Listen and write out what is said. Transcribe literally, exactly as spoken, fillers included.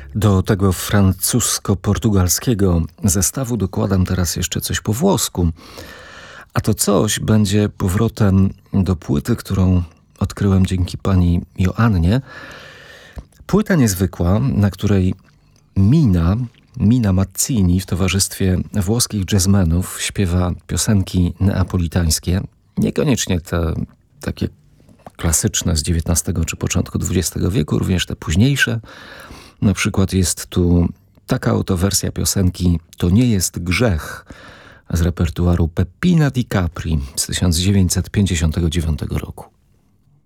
Do tego francusko-portugalskiego zestawu dokładam teraz jeszcze coś po włosku. A to coś będzie powrotem do płyty, którą odkryłem dzięki pani Joannie. Płyta niezwykła, na której Mina, Mina Mazzini w towarzystwie włoskich jazzmenów śpiewa piosenki neapolitańskie. Niekoniecznie te takie klasyczne z dziewiętnastego czy początku dwudziestego wieku, również te późniejsze. Na przykład jest tu taka oto wersja piosenki To nie jest grzech z repertuaru Peppina di Capri z tysiąc dziewięćset pięćdziesiątego dziewiątego roku.